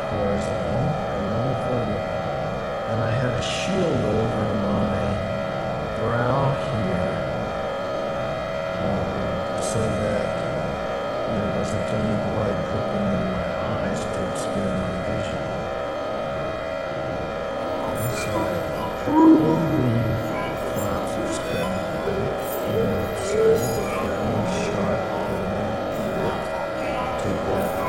where I was like, no, I can only afford it. And I had a shield over